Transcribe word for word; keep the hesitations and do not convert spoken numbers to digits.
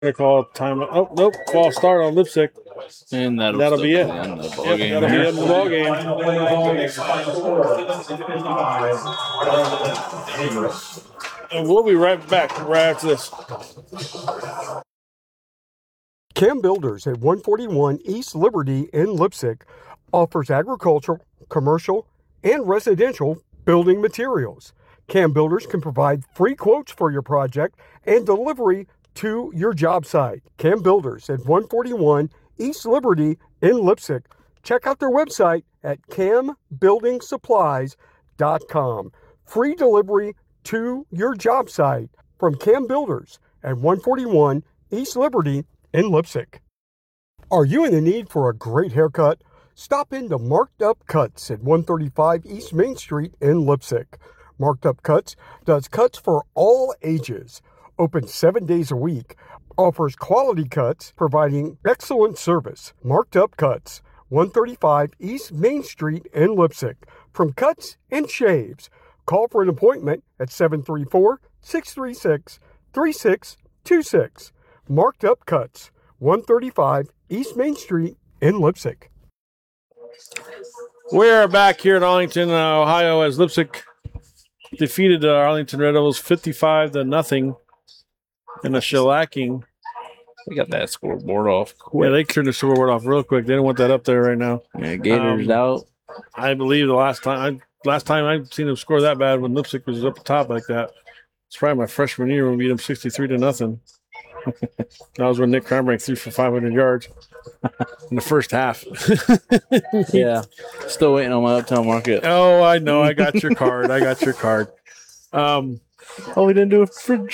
Gonna call time. Oh nope, false start on Lipstick. And that'll, That'll be it. the end of the ball Yep, game that'll be here. it in the ball game. And we'll be right back right after this. Cam Builders at one forty-one East Liberty in Lipsick offers agricultural, commercial, and residential building materials. Cam Builders can provide free quotes for your project and delivery to your job site. Cam Builders at one forty-one East Liberty in Lipsick. Check out their website at cam building supplies dot com. Free delivery to your job site from Cam Builders at one forty-one East Liberty in Lipsick. Are you in the need for a great haircut? Stop into Marked Up Cuts at one thirty-five East Main Street in Lipsick. Marked Up Cuts does cuts for all ages, open seven days a week, offers quality cuts, providing excellent service. Marked Up Cuts, one thirty-five East Main Street in Lipsick. From cuts and shaves, call for an appointment at seven three four, six three six, three six two six. Marked Up Cuts, one thirty-five East Main Street in Lipsick. We're back here in Arlington, uh, Ohio, as Lipsick defeated the Arlington Red Devils fifty-five to nothing in a shellacking. We got that scoreboard off quick. Yeah, they turned the scoreboard off real quick. They don't want that up there right now. Yeah, Gators Um, out. I believe the last time I last time I've seen them score that bad when Lipstick was up the top like that. It's probably my freshman year when we beat them sixty-three to nothing. That was when Nick Cranbrook threw for five hundred yards in the first half. Yeah, still waiting on my Uptown Market. Oh, I know. I got your card. I got your card. Um, Oh, we didn't do it for